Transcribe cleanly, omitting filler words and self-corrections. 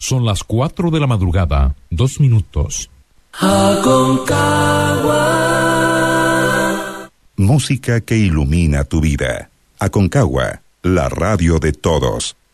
Son las 4 de la madrugada, 2 minutos. Aconcagua. Música que ilumina tu vida. Aconcagua, la radio de todos.